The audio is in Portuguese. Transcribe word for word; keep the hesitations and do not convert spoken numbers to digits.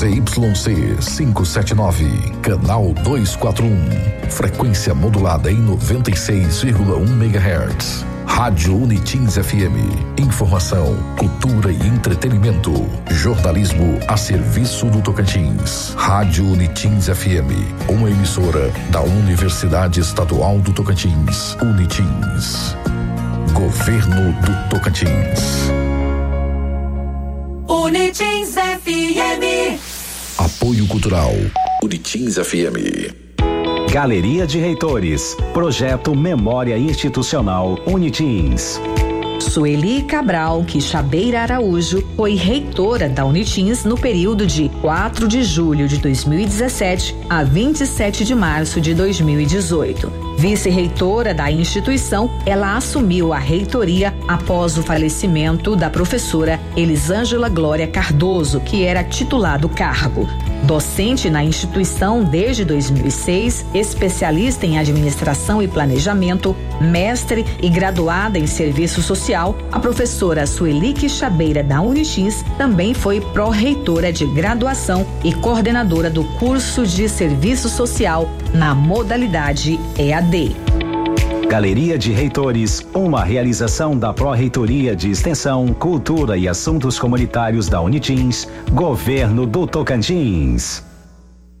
Z Y C quinhentos e setenta e nove, canal duzentos e quarenta e um, frequência modulada em noventa e seis vírgula um megahertz. Rádio Unitins F M, informação, cultura e entretenimento, jornalismo a serviço do Tocantins. Rádio Unitins F M, uma emissora da Universidade Estadual do Tocantins, Unitins. Governo do Tocantins. Unitins F M. Apoio Cultural, Unitins F M. Galeria de Reitores, Projeto Memória Institucional Unitins. Sueli Cabral Quixabeira Araújo foi reitora da Unitins no período de quatro de julho de dois mil e dezessete a vinte e sete de março de dois mil e dezoito. Vice-reitora da instituição, ela assumiu a reitoria após o falecimento da professora Elisângela Glória Cardoso, que era titular do cargo. Docente na instituição desde dois mil e seis, especialista em administração e planejamento, mestre e graduada em serviço social, a professora Sueli Quixabeira da Unitins também foi pró-reitora de graduação e coordenadora do curso de serviço social na modalidade E A D. Galeria de Reitores, uma realização da Pró-Reitoria de Extensão, Cultura e Assuntos Comunitários da Unitins, Governo do Tocantins.